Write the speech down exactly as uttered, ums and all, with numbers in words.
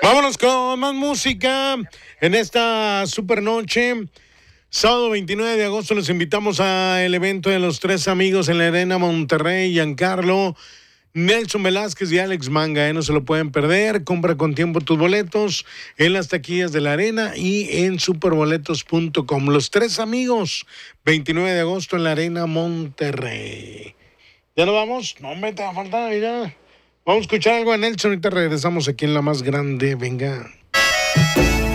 Vámonos con más música en esta super noche. Sábado veintinueve de agosto los invitamos al evento de los tres amigos en la Arena Monterrey. Giancarlo, Nelson Velázquez y Alex Manga, ¿eh? No se lo pueden perder. Compra con tiempo tus boletos en las taquillas de la Arena y en superboletos punto com. Los tres amigos, veintinueve de agosto en la Arena Monterrey. ¿Ya nos vamos? No, me te va a faltar, mira. Vamos a escuchar algo de Nelson y te regresamos aquí en La Más Grande. Venga.